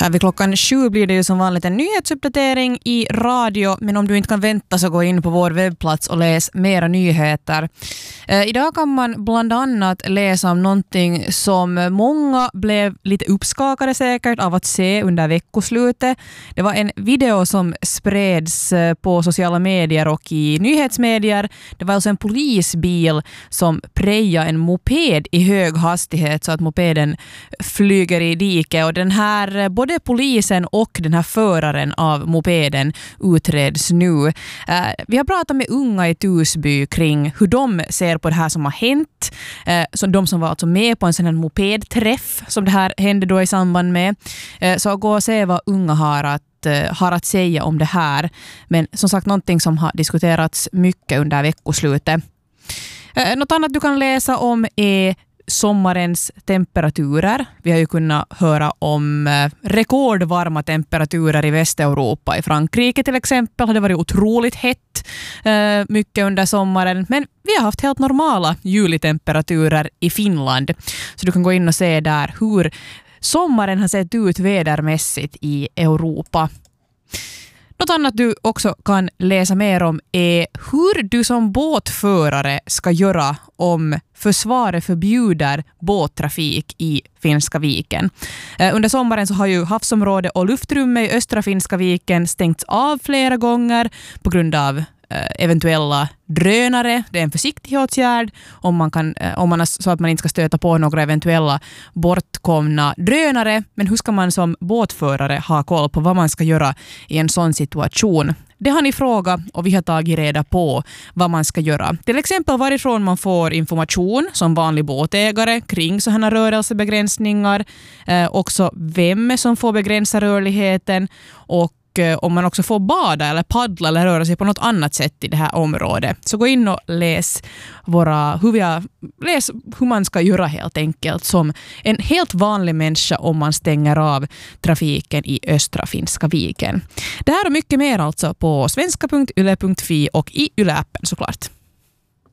Vid klockan 7 blir det ju som vanligt en nyhetsuppdatering i radio, men om du inte kan vänta så gå in på vår webbplats och läs mera nyheter. Idag kan man bland annat läsa om någonting som många blev lite uppskakade säkert av att se under veckoslutet. Det var en video som spreds på sociala medier och i nyhetsmedier. Det var alltså en polisbil som prejade en moped i hög hastighet så att mopeden flyger i diket, och den här både polisen och den här föraren av mopeden utreds nu. Vi har pratat med unga i Tusby kring hur de ser på det här som har hänt. Så de som var alltså med på en sån här mopedträff som det här hände då i samband med. Så gå och se vad unga har att säga om det här. Men som sagt, någonting som har diskuterats mycket under veckoslutet. Något annat du kan läsa om är sommarens temperaturer. Vi har ju kunnat höra om rekordvarma temperaturer i Västeuropa. I Frankrike till exempel har det varit otroligt hett mycket under sommaren. Men vi har haft helt normala julitemperaturer i Finland. Så du kan gå in och se där hur sommaren har sett ut vädermässigt i Europa. Något annat du också kan läsa mer om är hur du som båtförare ska göra om försvaret förbjuder båttrafik i Finska viken. Under sommaren så har ju havsområde och luftrummet i östra Finska viken stängts av flera gånger på grund av eventuella drönare. Det är en försiktighetsåtgärd om man så att man inte ska stöta på några eventuella bortkomna drönare. Men hur ska man som båtförare ha koll på vad man ska göra i en sån situation? Det har ni frågat och vi har tagit reda på vad man ska göra. Till exempel varifrån man får information som vanlig båtägare kring sådana rörelsebegränsningar. Också vem som får begränsa rörligheten och om man också får bada eller paddla eller röra sig på något annat sätt i det här området. Så gå in och läs hur man ska göra helt enkelt som en helt vanlig människa om man stänger av trafiken i östra Finska viken. Det här och mycket mer alltså på svenska.yle.fi och i Yle-appen såklart.